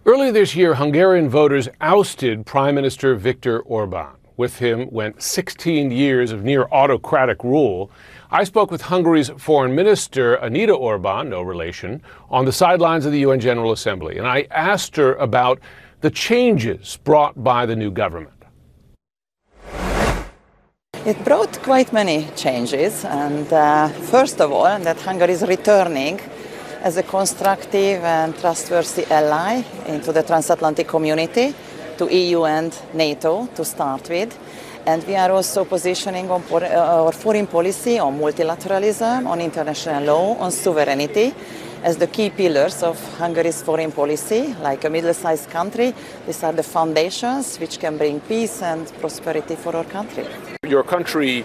Early this year, Hungarian voters ousted Prime Minister Viktor Orban. With him went 16 years of near autocratic rule. I spoke with Hungary's Foreign Minister, Anita Orban, no relation, on the sidelines of the UN General Assembly. And I asked her about the changes brought by the new government. It brought quite many changes, and first of all, that Hungary is returning as a constructive and trustworthy ally into the transatlantic community, to EU and NATO to start with. And we are also positioning on our foreign policy on multilateralism, on international law, on sovereignty as the key pillars of Hungary's foreign policy. Like a middle-sized country, these are the foundations which can bring peace and prosperity for our country. Your country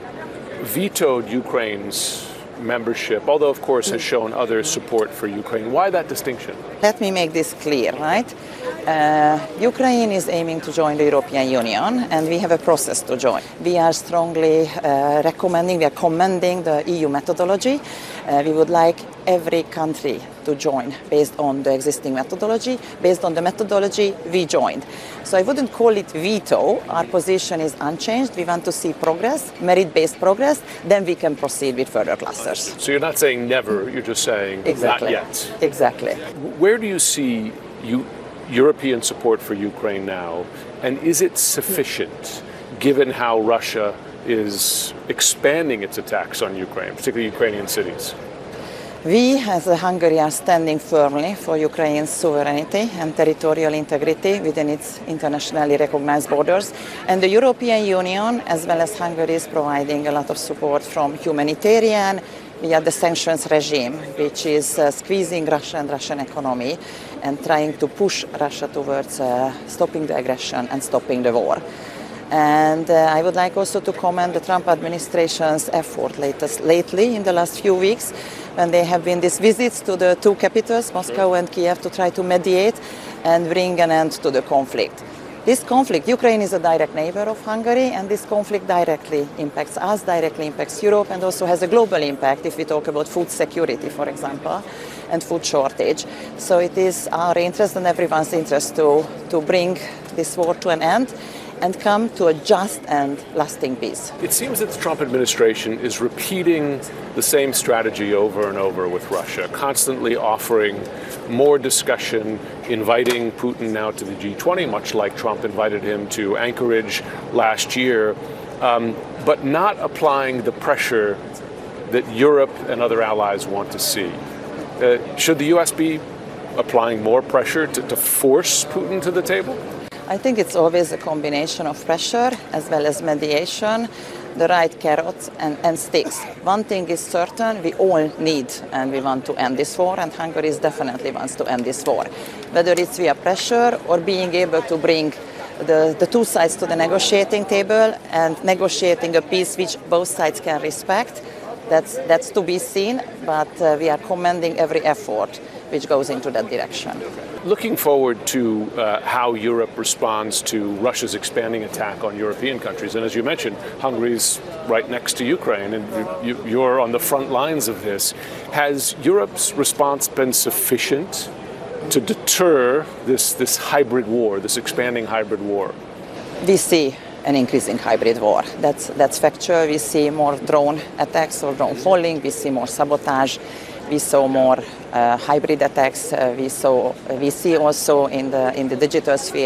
vetoed Ukraine's membership, although of course has shown other support for Ukraine. Why that distinction? Let me make this clear, right? Ukraine is aiming to join the European Union, and we have a process to join. We are strongly commending the EU methodology. We would like every country to join based on the existing methodology. Based on the methodology, we joined. So I wouldn't call it veto. Our position is unchanged. We want to see progress, merit-based progress, then we can proceed with further clusters. So you're not saying never, you're just saying exactly. Not yet. Exactly. Where do you see European support for Ukraine now, and is it sufficient given how Russia is expanding its attacks on Ukraine, particularly Ukrainian cities? We, as Hungary, are standing firmly for Ukraine's sovereignty and territorial integrity within its internationally recognized borders. And the European Union, as well as Hungary, is providing a lot of support from humanitarian via the sanctions regime, which is squeezing Russia and Russian economy and trying to push Russia towards stopping the aggression and stopping the war. And I would like also to commend the Trump administration's effort lately in the last few weeks, when there have been these visits to the two capitals, Moscow and Kiev, to try to mediate and bring an end to the conflict. This conflict, Ukraine is a direct neighbor of Hungary, and this conflict directly impacts us, directly impacts Europe, and also has a global impact if we talk about food security, for example, and food shortage. So it is our interest and everyone's interest to bring this war to an end and come to a just and lasting peace. It seems that the Trump administration is repeating the same strategy over and over with Russia, constantly offering more discussion, inviting Putin now to the G20, much like Trump invited him to Anchorage last year, but not applying the pressure that Europe and other allies want to see. Should the U.S. be applying more pressure to force Putin to the table? I think it's always a combination of pressure as well as mediation, the right carrots and sticks. One thing is certain, we all need and we want to end this war, and Hungary definitely wants to end this war. Whether it's via pressure or being able to bring the two sides to the negotiating table and negotiating a peace which both sides can respect, that's to be seen, but we are commending every effort which goes into that direction. Looking forward to how Europe responds to Russia's expanding attack on European countries, and as you mentioned, Hungary's right next to Ukraine, and you're on the front lines of this. Has Europe's response been sufficient to deter this hybrid war, this expanding hybrid war? We see an increasing hybrid war. That's factual. We see more drone attacks or drone falling. We see more sabotage. We saw more hybrid attacks. We see also in the digital sphere